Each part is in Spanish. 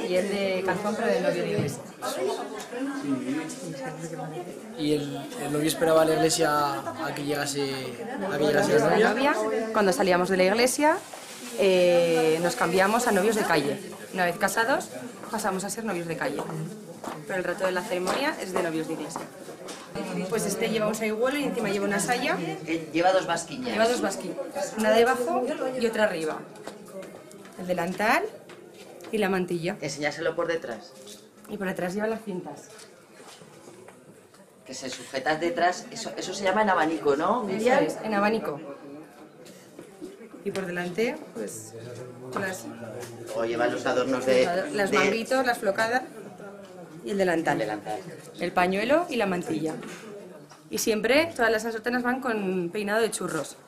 y el de calzón, pero de novio de iglesia. ¿Y el novio esperaba a la iglesia a que llegase la novia? Cuando salíamos de la iglesia, nos cambiamos a novios de calle. Una vez casados, pasamos a ser novios de calle. Pero el resto de la ceremonia es de novios de iglesia. Pues este lleva un saiguelo y encima lleva una saya. Lleva dos basquillas. Lleva dos basquillas, una debajo y otra arriba. El delantal y la mantilla. Enseñáselo por detrás. Y por detrás lleva las cintas. Que se sujetas detrás, eso se llama en abanico, ¿no, Miriam? Eso es, en abanico. Y por delante, pues, O lleva los adornos de... las manguitos, las flocadas y el delantal. El pañuelo y la mantilla. Y siempre todas las sartenas van con peinado de churros.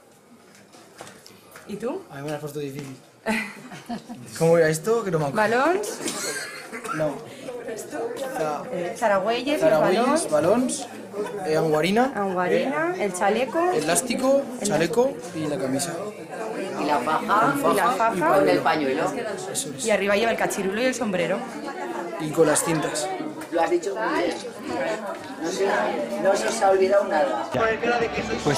¿Y tú? A mí me lo has puesto difícil. ¿Cómo era esto? Que no me acuerdo. Balons, No. zaragüeyes, balons, anguarina, el chaleco, elástico, chaleco y la camisa. Y la faja, y con el pañuelo. Eso es. y arriba lleva el cachirulo y el sombrero. Y con las cintas. Lo has dicho muy bien. No se os ha olvidado nada. Pues,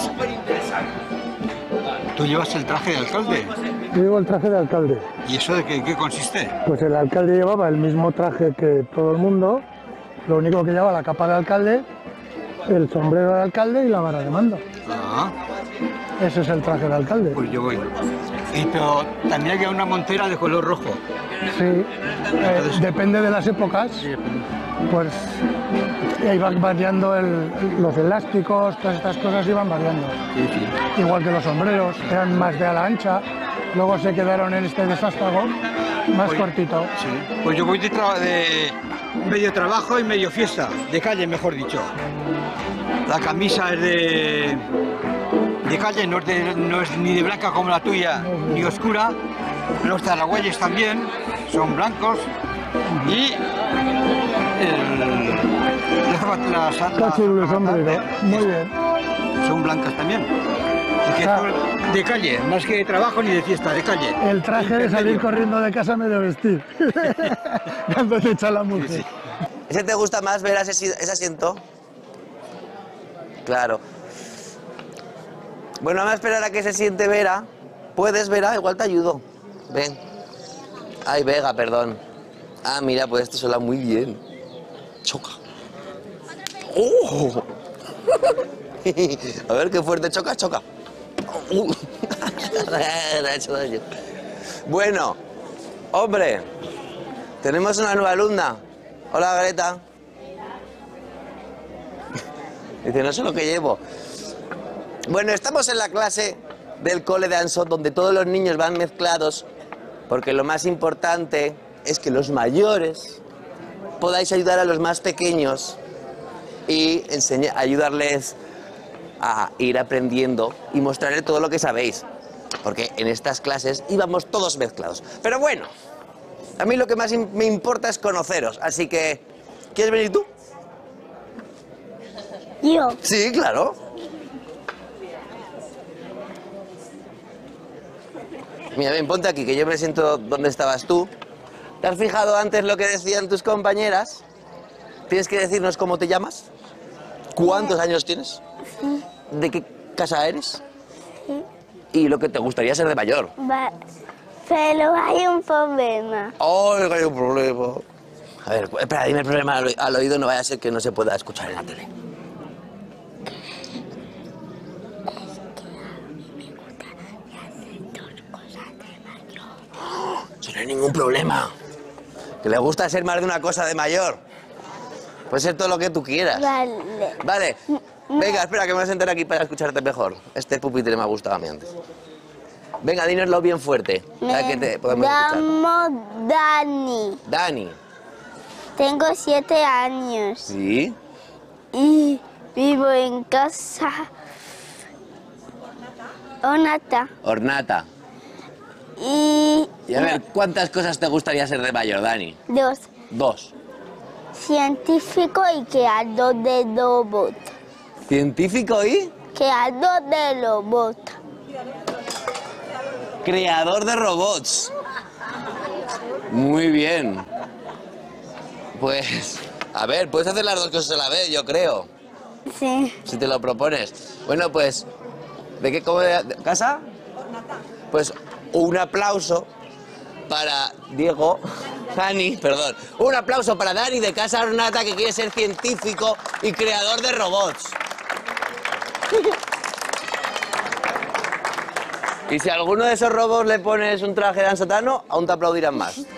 ¿tú llevas el traje de alcalde? Yo llevo el traje de alcalde. ¿Y eso de qué consiste? Pues el alcalde llevaba el mismo traje que todo el mundo, lo único que llevaba la capa de alcalde, el sombrero de alcalde y la vara de mando. Ah, Ese es el traje de alcalde. pues yo voy. Pero también había una montera de color rojo. Sí, depende de las épocas, pues ahí van variando los elásticos, todas estas cosas iban variando. Sí, sí. Igual que los sombreros, eran más de ala ancha, luego se quedaron en este desástago, más cortito. Sí. Pues yo voy de medio trabajo y medio fiesta, de calle mejor dicho. La camisa es de calle, no es ni de blanca como la tuya, ni oscura. Los zaragüeyes también son blancos y las Cachirulo y sombrero, muy bien. son blancas también. Y que son de calle, más que de trabajo ni de fiesta, de calle. El traje de salir corriendo de casa medio vestir, cuando te echa la mujer. Sí, sí. ¿Ese te gusta más, ver ese asiento? Claro. Bueno, vamos a esperar a que se siente Vera. ¿Puedes, Vera? Igual te ayudo. Ven. Ay, Vega, perdón. Ah, mira, pues esto suena muy bien. Choca. ¡Oh! A ver qué fuerte choca, choca. Me ha hecho daño. Bueno, hombre, tenemos una nueva alumna. Hola, Greta. Dice, no sé lo que llevo. Bueno, estamos en la clase del cole de Ansón, donde todos los niños van mezclados, porque lo más importante es que los mayores podáis ayudar a los más pequeños y ayudarles a ir aprendiendo y mostrarles todo lo que sabéis, porque en estas clases íbamos todos mezclados. Pero bueno, a mí lo que más me importa es conoceros, así que, ¿quieres venir tú? ¿Yo? Sí, claro. Mira, ven, ponte aquí, que yo me siento donde estabas tú. ¿Te has fijado antes lo que decían tus compañeras? ¿Tienes que decirnos cómo te llamas? ¿Cuántos años tienes? Sí. ¿De qué casa eres? Sí. Y lo que te gustaría ser de mayor. Pero hay un problema. ¡Ay, hay un problema! A ver, espera, dime el problema al oído, no vaya a ser que no se pueda escuchar en la tele. Eso no hay ningún problema. Que le gusta ser más de una cosa de mayor. Puede ser todo lo que tú quieras. Vale. Vale. Venga, espera, que me voy a sentar aquí para escucharte mejor. Este pupitre me ha gustado a mí antes. Venga, dínoslo bien fuerte, para que te podamos escuchar. Me llamo Dani. Dani. Tengo 7 años. ¿Sí? Y vivo en casa Ornata. Ornata. Y Y a ver, ¿cuántas cosas te gustaría ser de mayor, Dani? 2. 2. Científico y creador de robot. ¿Científico y? Creador de robot. Creador de robots. Muy bien. Pues, a ver, puedes hacer las dos cosas a la vez, yo creo. Sí. Si te lo propones. Bueno, pues, ¿de qué come de casa? Pues un aplauso para Diego, Dani, perdón. Un aplauso para Dani de Casa Ornata, que quiere ser científico y creador de robots. Y si a alguno de esos robots le pones un traje de ansatano, aún te aplaudirán más.